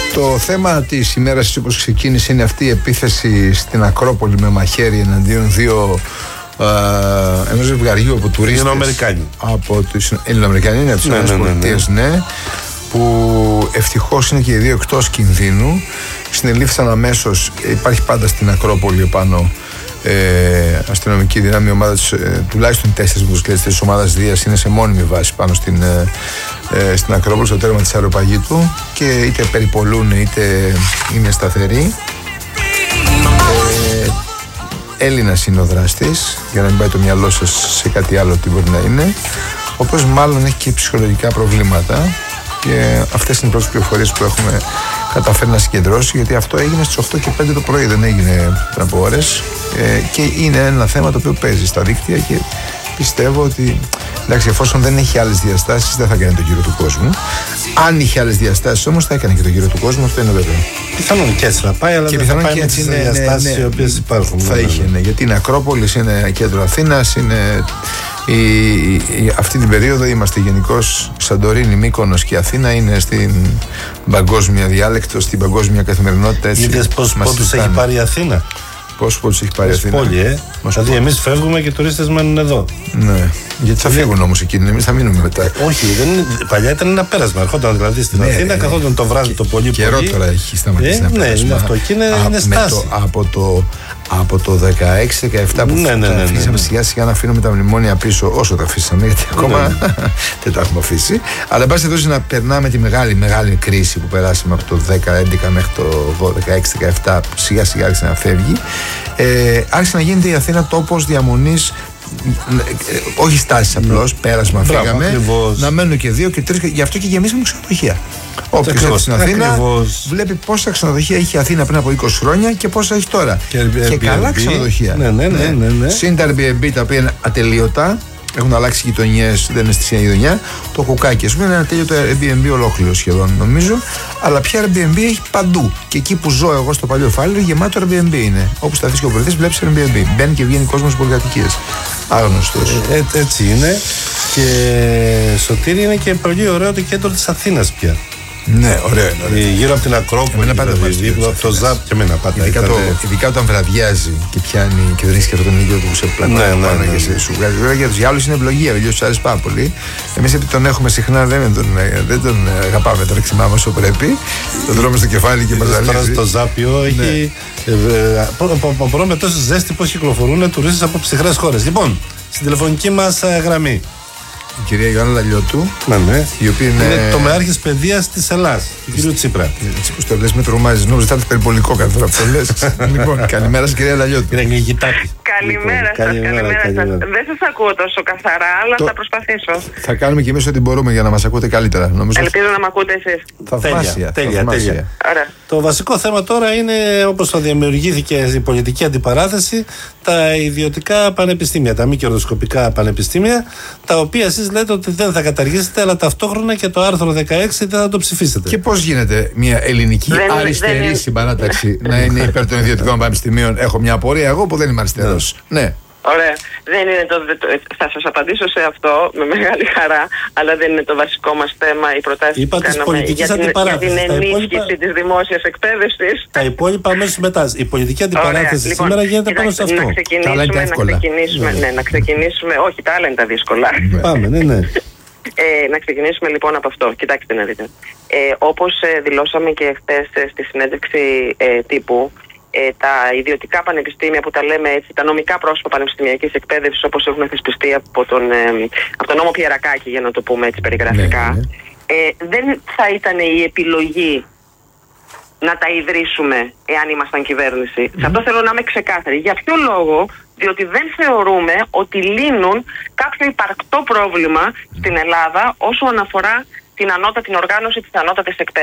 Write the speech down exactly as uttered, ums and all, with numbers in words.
Το θέμα της ημέρας, όπως ξεκίνησε, είναι αυτή η επίθεση στην Ακρόπολη με μαχαίρι εναντίον δύο ε, ενός ζευγαριού από τουρίστες. Ελληνοαμερικάνοι. Από τους Ελληνοαμερικανοί, είναι από τις ΗΠΑ, ναι, ναι, που ευτυχώς είναι και οι δύο εκτός κινδύνου. Συνελήφθησαν αμέσως. Υπάρχει πάντα στην Ακρόπολη επάνω ε, αστυνομική δύναμη, ομάδα της, ε, τουλάχιστον τέσσερις μοτοσυκλέτες της ομάδας Δίας είναι σε μόνιμη βάση πάνω στην, ε, ε, στην Ακρόπολη, στο τέρμα της Αεροπαγήτου, και είτε περιπολούν είτε είναι σταθεροί. Ε, Έλληνας είναι ο δράστης, για να μην πάει το μυαλό σας σε κάτι άλλο τι μπορεί να είναι, ο οποίος μάλλον έχει και ψυχολογικά προβλήματα, και αυτές είναι οι πρώτες πληροφορίες που έχουμε καταφέρει να συγκεντρώσει, γιατί αυτό έγινε στις οκτώ και πέντε το πρωί, δεν έγινε πριν από ώρες, ε, και είναι ένα θέμα το οποίο παίζει στα δίκτυα, και πιστεύω ότι, εντάξει, εφόσον δεν έχει άλλες διαστάσεις δεν θα κάνει το γύρο του κόσμου. Αν είχε άλλες διαστάσεις όμως θα έκανε και το γύρο του κόσμου, αυτό είναι βέβαιο. Πιθανόν και έτσι θα πάει, αλλά και δεν θα πάει με τις διαστάσεις, ναι, ναι, οι οποίες υπάρχουν. Θα είχε, ναι, γιατί είναι Ακρόπολης, είναι κέντρο Αθήνας, είναι... Η, η, αυτή την περίοδο είμαστε γενικώς Σαντορίνη, Μύκονος και Αθήνα είναι στην παγκόσμια διάλεκτο, στην παγκόσμια καθημερινότητα. Είδες πόσους πόντους έχει πάρει η Αθήνα? Πόσους πόντους έχει πάρει η Αθήνα? Πόλη, ε. Δηλαδή εμείς φεύγουμε και οι τουρίστες μένουν εδώ. Ναι. Γιατί θα φύγουν όμως εκείνοι, εμείς θα μείνουμε μετά. Όχι, δεν είναι, παλιά ήταν ένα πέρασμα. Ερχόταν δηλαδή στην, ναι, Αθήνα, καθόταν το βράδυ το πολύ καιρό πολύ. Τώρα έχει σταματήσει ε, ένα ναι, πέρασμα. Είναι αυτό. Και είναι, Α, είναι στάση. Το, από το, από το δεκαέξι δεκαεπτά που ναι, ναι, ναι, αφήσαμε, ναι, ναι, σιγά σιγά να αφήνουμε τα μνημόνια πίσω, όσο τα αφήσαμε, γιατί ακόμα, ναι, δεν τα έχουμε αφήσει. Αλλά εν πάση περιπτώσει να περνάμε τη μεγάλη, μεγάλη κρίση που περάσαμε από το δέκα έντεκα μέχρι το δεκαέξι δεκαεπτά, που σιγά σιγά άρχισε να φεύγει. Ε, άρχισε να γίνεται η Αθήνα τόπος διαμονής, όχι στάσεις απλώς, πέρασμα, Μπράβο, φύγαμε, ακριβώς. να μένουν και δύο και τρεις, γι' αυτό και γεμίσαμε ξενοδοχεία. Όποιος έρθει στην Αθήνα ακριβώς. βλέπει πόσα ξενοδοχεία είχε η Αθήνα πριν από είκοσι χρόνια και πόσα έχει τώρα. Και, και Airbnb, καλά ξενοδοχεία. Ναι, ναι, ναι, ναι, ναι. Συν τα Airbnb τα οποία είναι ατελείωτα, έχουν αλλάξει γειτονιές, δεν είναι στη ίδια γειτονιά. Το κουκάκι, ας πούμε, είναι ένα ατελείωτο Airbnb ολόκληρο σχεδόν, νομίζω. Αλλά πια Airbnb έχει παντού. Και εκεί που ζω εγώ στο παλιό Φάληρο, γεμάτο Airbnb είναι. Όπου σταθεί και ο πολιτής, βλέπεις Airbnb. Μπαίνει και βγαίνει κόσμος πολυκατοικίες. Άγνωστος. Ε, ε, έτσι είναι. Και Σωτήρη, είναι και πολύ ωραίο το κέντρο της Αθήνας πια. Ναι, ωραίο είναι. Ωραίο. Γύρω από την Ακρόπολη, δηλαδή, από το ΖΑΠ και εμένα πάντα. Ειδικά, ήταν... το, ειδικά όταν βραδιάζει και πιάνει και βρίσκει αυτό τον ήλιο του σε πλάνα, ναι, ναι, πάνω, ναι, ναι. και σου βγάζει. Βέβαια για τους άλλους είναι ευλογία, ο ήλιος τους αρέσει πάρα πολύ. Εμείς επειδή τον έχουμε συχνά δεν τον, δεν τον αγαπάμε το ρεξιμά μας όσο πρέπει. Τον τρώμε στο κεφάλι και μας ζαλίζει. Τώρα στο Ζάπιο έχει. Μπορώ με τόση ζέστη πώς κυκλοφορούν τουρίστες από ψυχρές χώρες. Λοιπόν, στην τηλεφωνική μας γραμμή η κυρία Ιωάννα Λαλιώτου, ναι, ναι, η οποία είναι, είναι τομεάρχης παιδείας της Ελλάς, του κυρίου Τσίπρα. Έτσι που το λες με τρομάζεις, νόμιζα ότι θα περιπολικό κάθε φορά που το λες. Λοιπόν, καλημέρα σας κυρία Λαλιώτου. Είναι γλυκητάκι. Καλημέρα σας, καλημέρα σας. Δεν σας ακούω τόσο καθαρά, αλλά το... θα προσπαθήσω. Θα κάνουμε και εμείς ό,τι μπορούμε για να μας ακούτε καλύτερα. Νομίζω... Ελπίζω να με ακούτε εσείς. Θαυμάσια. Τέλεια, τέλεια. Το βασικό θέμα τώρα είναι, όπως το δημιουργήθηκε η πολιτική αντιπαράθεση, τα ιδιωτικά πανεπιστήμια, τα μη κερδοσκοπικά πανεπιστήμια, τα οποία εσείς λέτε ότι δεν θα καταργήσετε, αλλά ταυτόχρονα και το άρθρο δεκαέξι δεν θα το ψηφίσετε. Και πώς γίνεται μια ελληνική δεν, αριστερή δεν, συμπαράταξη να είναι υπέρ των ιδιωτικών πανεπιστημίων? Έχω μια απορία εγώ που δεν είμαι αριστερός. Ναι. ναι. Ωραία. Δεν είναι το, θα σας απαντήσω σε αυτό με μεγάλη χαρά, αλλά δεν είναι το βασικό μας θέμα η προτάση που κάναμε για την, για την ενίσχυση υπόλοιπα... της δημόσιας εκπαίδευσης. Τα υπόλοιπα αμέσως μετά. Η πολιτική αντιπαράθεση λοιπόν, σήμερα γίνεται πάνω σε αυτό. Να ξεκινήσουμε, να ξεκινήσουμε, ναι, να ξεκινήσουμε, όχι τα άλλα είναι τα δύσκολα. Πάμε, ναι, ναι. Ε, να ξεκινήσουμε λοιπόν από αυτό. Κοιτάξτε να δείτε. Ε, όπως ε, δηλώσαμε και χθες ε, στη συνέντευξη ε, τύπου, Ε, τα ιδιωτικά πανεπιστήμια που τα λέμε έτσι, τα νομικά πρόσωπα πανεπιστημιακής εκπαίδευσης όπως έχουν θεσπιστεί από τον, ε, από τον νόμο Πιερακάκη, για να το πούμε έτσι περιγραφικά, ναι, ναι. Ε, δεν θα ήταν η επιλογή να τα ιδρύσουμε εάν ήμασταν κυβέρνηση. Mm. Σε αυτό θέλω να είμαι ξεκάθαρη. Για ποιο λόγο? Διότι δεν θεωρούμε ότι λύνουν κάποιο υπαρκτό πρόβλημα στην Ελλάδα όσον αφορά την ανώτατη οργάνωση της ανώτατης εκπαίδευσης.